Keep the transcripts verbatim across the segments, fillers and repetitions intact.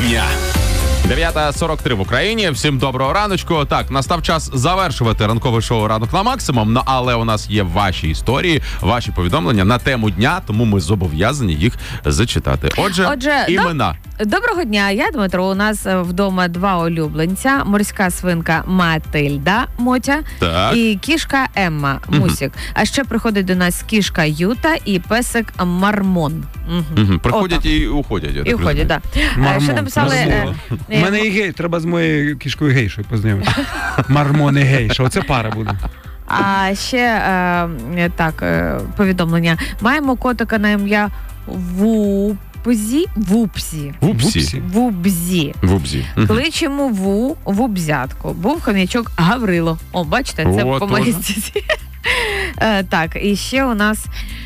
дня. дев'ята сорок три в Україні. Всім доброго раночку. Так, настав час завершувати ранкове шоу «Ранок на максимум». Ну, але у нас є ваші історії, ваші повідомлення на тему дня, тому ми зобов'язані їх зачитати. Отже, Отже імена. Доб... Доброго дня, я Дмитро. У нас вдома два улюбленця. Морська свинка Матильда, Мотя, Так. і кішка Емма, Мусік. Угу. А ще приходить до нас кішка Юта і песик Мармон. Угу. Угу. Приходять Ото. І уходять. Я і уходять, так. Да. Ще написали... У мене і гей, треба з моєю кішкою гейшою познайомитися. Мармон і гейша, оце пара буде. А ще е, так, е, повідомлення. Маємо котика на ім'я Вупзі. Вупсі. Вупсі. Вупзі. Вупзі. Кличемо Ву Вупзятку. Був хом'ячок Гаврило. О, бачите, це О, по магісті. Так, і ще у нас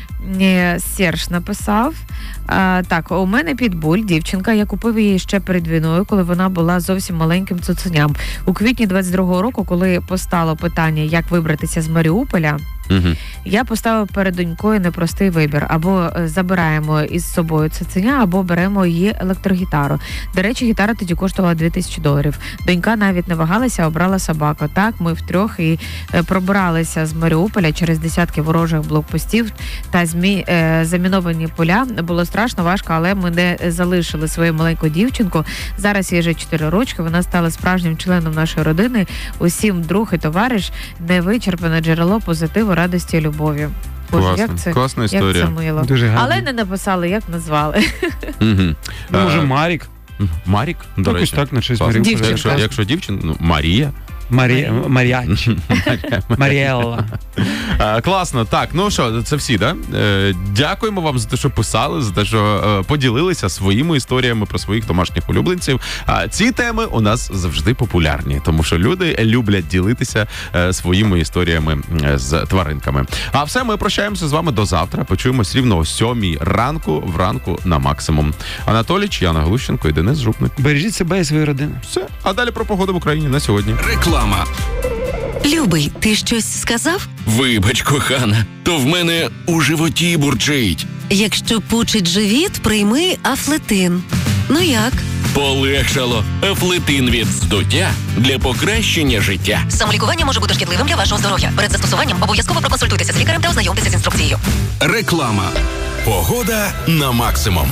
Серж написав. А, так, у мене підбуль, дівчинка, я купив її ще перед війною, коли вона була зовсім маленьким цуценям. У квітні двадцять другого року, коли постало питання, як вибратися з Маріуполя, угу. я поставив перед донькою непростий вибір. Або забираємо із собою цуценя, або беремо її електрогітару. До речі, гітара тоді коштувала дві тисячі доларів. Донька навіть не вагалася, обрала собаку. Так, ми втрьох і пробиралися з Маріуполя через десятки ворожих блокпостів та змі... заміновані поля. Було страшно, важко, але ми не залишили свою маленьку дівчинку. Зараз їй вже чотири рочки, вона стала справжнім членом нашої родини. Усім друг і товариш, невичерпане джерело позитиву, радості і любові. Боже, Класно. як це, Класна історія. Як це мило. Дуже гарно. Але не написали, як назвали. Угу. Ну, може, Марік? Марік? До Якось речі. так, на честь Класно. Маріуполя. Якщо, якщо дівчина, ну, Марія. Марі... Маріачі. Маріелла. А, класно. Так, ну що, це всі, да? Е, дякуємо вам за те, що писали, за те, що е, поділилися своїми історіями про своїх домашніх улюбленців. А ці теми у нас завжди популярні, тому що люди люблять ділитися е, своїми історіями е, з тваринками. А все, ми прощаємося з вами до завтра. Почуємось рівно о сьомій ранку, вранку на максимум. Анатолій, Яна Глущенко і Денис Жупник. Бережіть себе і свою родину. Все. А далі про погоду в Україні на сьогодні. Реклама. Любий, ти щось сказав? Вибач, кохана, то в мене у животі бурчить. Якщо пучить живіт, прийми Афлетин. Ну як? Полегшало. Афлетин від здуття для покращення життя. Самолікування може бути шкідливим для вашого здоров'я. Перед застосуванням обов'язково проконсультуйтеся з лікарем та ознайомтеся з інструкцією. Реклама. Погода на максимум.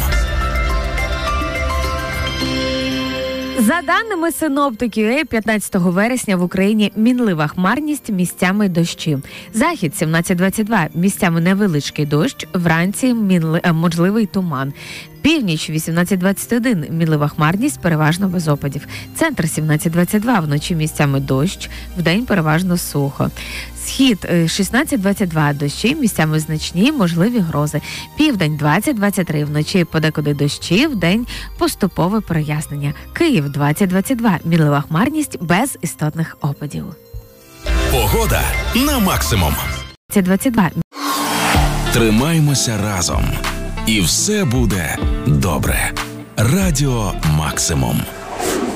За даними синоптиків, п'ятнадцятого вересня в Україні мінлива хмарність, місцями дощі. Захід сімнадцять двадцять два, місцями невеличкий дощ, вранці мінли... можливий туман. Північ вісімнадцять двадцять один, мінлива хмарність, переважно без опадів. Центр сімнадцять двадцять два, вночі місцями дощ, вдень переважно сухо. Схід шістнадцять двадцять два, дощі, місцями значні, можливі грози. Південь двадцять двадцять три, вночі подекуди дощі, вдень поступове прояснення. Київ двадцять двадцять два, мінлива хмарність без істотних опадів. Погода на максимум. двадцять двадцять два. Тримаймося разом. І все буде добре. Радіо Максимум.